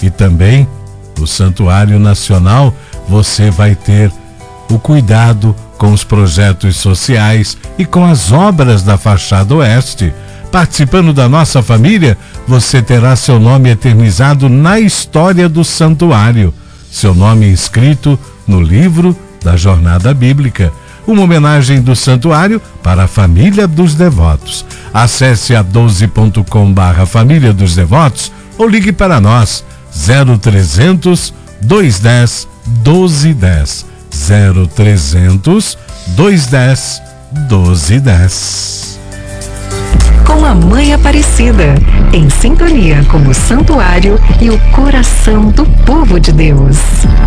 E também no Santuário Nacional você vai ter o cuidado com os projetos sociais e com as obras da fachada oeste. Participando da nossa família, você terá seu nome eternizado na história do santuário, seu nome inscrito no livro da Jornada Bíblica. Uma homenagem do santuário para a família dos devotos. Acesse a 12.com/família dos devotos ou ligue para nós 0300 210 1210. 0300 210 1210. Com a Mãe Aparecida, em sintonia com o santuário e o coração do povo de Deus.